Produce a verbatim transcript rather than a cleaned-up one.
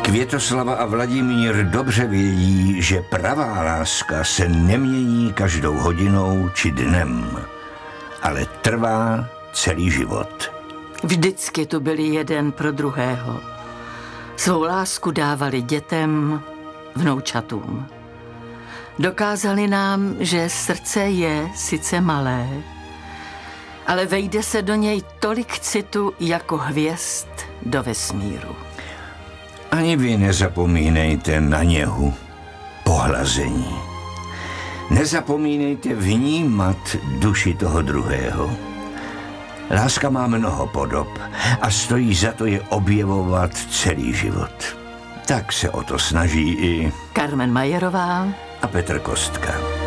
Květoslava a Vladimír dobře vědí, že pravá láska se nemění každou hodinou či dnem, ale trvá celý život. Vždycky tu byli jeden pro druhého. Svou lásku dávali dětem, vnoučatům. Dokázali nám, že srdce je sice malé, ale vejde se do něj tolik citu jako hvězd do vesmíru. Ani vy nezapomínejte na něhu, pohlazení. Nezapomínejte vnímat duši toho druhého. Láska má mnoho podob a stojí za to je objevovat celý život. Tak se o to snaží i Carmen Majerová a Petr Kostka.